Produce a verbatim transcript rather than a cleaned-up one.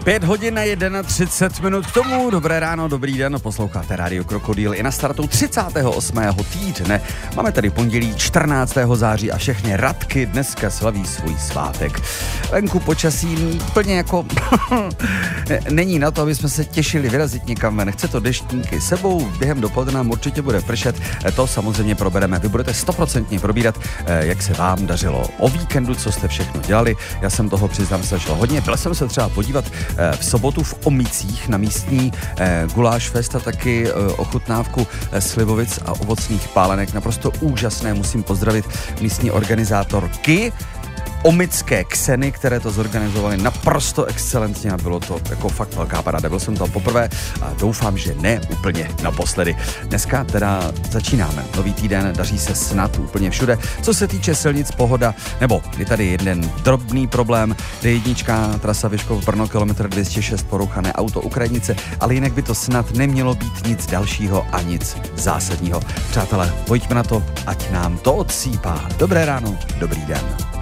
Pět hodin a třicet jedna minut k tomu. Dobré ráno, dobrý den, posloucháte Rádio Krokodýl i na startu třicátého osmého týdne. Máme tady pondělí čtrnáctého září a všechny Radky dneska slaví svůj svátek. Venku počasí plně jako není na to, aby jsme se těšili vyrazit někam ven. Chce to deštníky sebou, během dopoledne nám určitě bude pršet. To samozřejmě probereme. Vy budete stoprocentně probírat, jak se vám dařilo o víkendu, co jste všechno dělali. Já jsem toho, přiznám se, šel hodně. Byl jsem se třeba podívat v sobotu v Omicích na místní eh, guláš fest a taky eh, ochutnávku eh, slivovic a ovocných pálenek. Naprosto úžasné, musím pozdravit místní organizátorky Omické Kseny, které to zorganizovali naprosto excelentně a bylo to jako fakt velká paráda. Byl jsem tam poprvé a doufám, že ne úplně naposledy. Dneska teda začínáme nový týden, daří se snad úplně všude. Co se týče silnic, pohoda, nebo je tady jeden drobný problém, D jedna, trasa Vyškov-Brno, kilometr dvě stě šest, porouchané auto u Krajnice, ale jinak by to snad nemělo být nic dalšího a nic zásadního. Přátelé, pojďme na to, ať nám to odsýpá. Dobré ráno, dobrý den.